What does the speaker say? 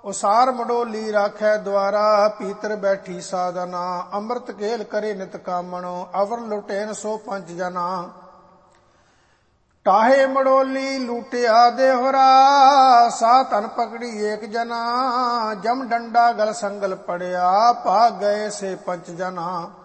ਉਸਾਰ ਮਡੋਲੀ ਰਾਖੈ ਦੁਆਰਾ, ਭੀਤਰ ਬੈਠੀ ਸਾਧਨਾ। ਅੰਮ੍ਰਿਤ ਕੇਲ ਕਰੇ ਨਿਤ ਕਾਮਣੋ, ਅਵਰ ਲੁਟੇਨ ਸੋ ਪੰਜ ਜਨਾ। ਟਾਹੇ ਮਡੋਲੀ ਲੂਟਿਆ ਦੇਹੁਰਾ, ਸਾ ਧਨ ਪਕੜੀ ਏਕ ਜਨਾ। ਜਮ ਡੰਡਾ ਗਲ ਸੰਗਲ ਪੜਿਆ, ਭਾਗ ਗਏ ਸੇ ਪੰਚ ਜਨਾ।